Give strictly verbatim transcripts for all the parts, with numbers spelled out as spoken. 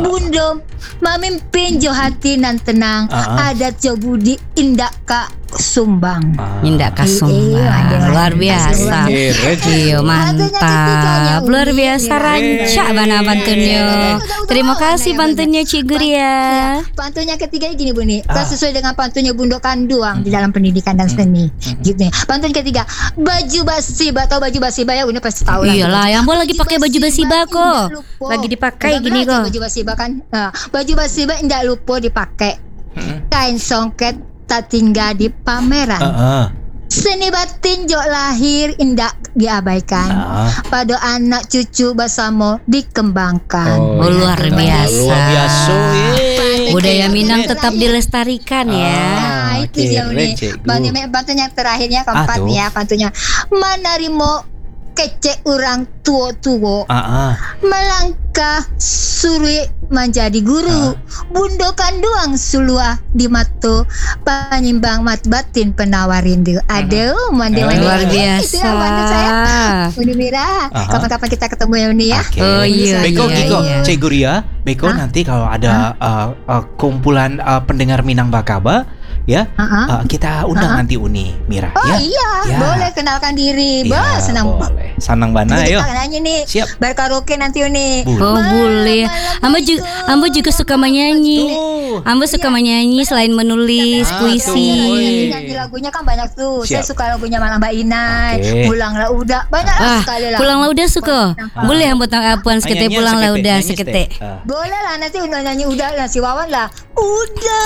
Bundo mamimpin jo hati nan tenang, uh-uh. adat jo budi indak ka sumbang. Ah. Indak kasumbang. Luar biasa. Iya, mantap. Luar biasa rancak bana pantunnya. Terima kasih pantunnya Cik Guria. Pantunnya ketiga gini Bu nih, ah. sesuai dengan pantunnya Bundo Kanduang hmm. di dalam pendidikan dan seni. Hmm. Gitu ya. Pantun ketiga, baju basiba atau baju basiba ya Udah pasti tahu lah. Iyalah, yang boleh lagi pakai baju basiba kok. Lagi dipakai gini kok. Baju basiba kan. Nah, baju basiba indah lupa dipakai. Hmm. Kain songket tak tinggal di pameran. Uh-uh. Seni batin jo lahir indak diabaikan. Uh. Pada anak cucu bersama dikembangkan. Oh, oh luar biasa. Luar biasa. Budaya Minang tetap dilestarikan ah, ya. Nah, itu dia nih. Pantun yang terakhirnya keempat nih ya, pantunnya. Manarimo kece orang tua-tua. Uh-uh. Melangkah suri menjadi guru. Uh. Bundo Kanduang sulua di matu penyimbang mat batin penawar rindu. Aduh, mandi-mandi. Luar biasa. Itu ya bantu saya. Uni Mira, uh-huh. kapan-kapan kita ketemu ya Uni ya. Okay. Oh iya. Beko, iya, Kiko, iya. Cik Guria, Beko huh? nanti kalau ada huh? uh, uh, kumpulan uh, pendengar Minang Bakaba, ya, uh-huh. uh, kita undang uh-huh. nanti Uni Mira. Oh ya? iya, ya. boleh kenalkan diri. Ya, bah, senang boleh. Senang bana, ayo. Kita nanya nih. Siap. Berkaraoke nanti Uni. Oh boleh. Ambo juga, Ambo juga suka menyanyi. Ambo suka iya. menyanyi selain menulis ah, puisi. Nyanyi lagunya kan banyak tuh. Siap. Saya suka lagunya Malam Mbak Inai, okay. Pulanglah Udah, banyak ah, sekali lah. Pulanglah Udah suka. Ah. Boleh Ambo apuan sekete Pulanglah Udah sekete. Ah. Boleh lah nanti udah nyanyi Udah lah si Wawan lah. Udah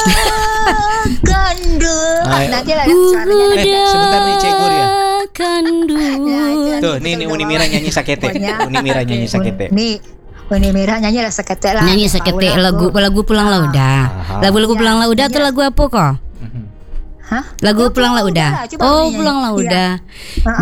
kandu. Nanti lah suaranya. Eh, sebentar nih Cik Guria. Kandu. Tuh, nih nih Uni Mira nyanyi sakete. Uni Mira nyanyi sakete. Nih Uni Mira nyanyi lah sekete lah. Nyanyi sekete lagu lagu Pulanglah Udah. Lagu-lagu Pulanglah Udah tuh lagu apa kok? Hah? Lagu Pulanglah Udah. Oh, Pulanglah Udah.